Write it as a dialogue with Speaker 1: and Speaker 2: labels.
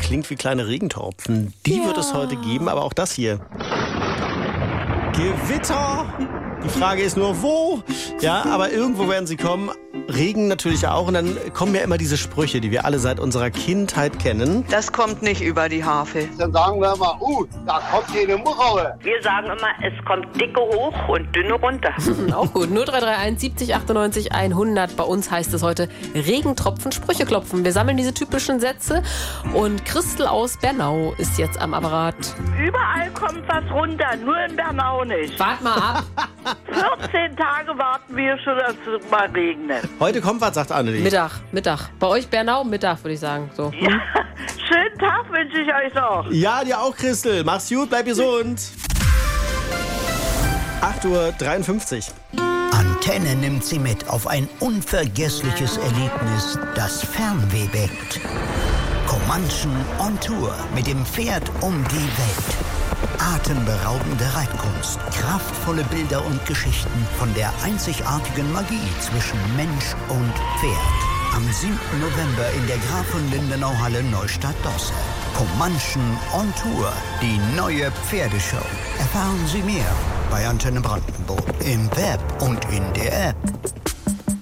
Speaker 1: klingt wie kleine Regentropfen. Die wird es heute geben, aber auch das hier. Gewitter! Die Frage ist nur, wo? Ja, aber irgendwo werden sie kommen. Regen natürlich auch. Und dann kommen ja immer diese Sprüche, die wir alle seit unserer Kindheit kennen.
Speaker 2: Das kommt nicht über die Harfe.
Speaker 3: Dann sagen wir mal, da kommt hier eine Murraue.
Speaker 4: Wir sagen immer, es kommt dicke hoch und dünne runter.
Speaker 5: Auch gut. 0331 70 98 100. Bei uns heißt es heute Regentropfen, Sprüche klopfen. Wir sammeln diese typischen Sätze. Und Christel aus Bernau ist jetzt am Apparat.
Speaker 4: Überall kommt was runter, nur in Bernau nicht.
Speaker 5: Wart mal ab.
Speaker 4: 14 Tage warten wir schon, dass es mal regnet.
Speaker 1: Heute kommt was, sagt Annelie.
Speaker 5: Mittag. Bei euch Bernau, Mittag, würde ich sagen. So.
Speaker 4: Ja, schönen Tag wünsche ich euch noch.
Speaker 1: Ja, dir auch, Christel. Mach's gut, bleib gesund. 8:53 Uhr.
Speaker 6: Antenne nimmt Sie mit auf ein unvergessliches Erlebnis, das Fernweh weckt. Comanchen on Tour mit dem Pferd um die Welt. Atemberaubende Reitkunst, kraftvolle Bilder und Geschichten von der einzigartigen Magie zwischen Mensch und Pferd. Am 7. November in der Graf von Lindenau-Halle Neustadt-Dosse. Comanchen on Tour, die neue Pferdeshow. Erfahren Sie mehr bei Antenne Brandenburg im Web und in der App.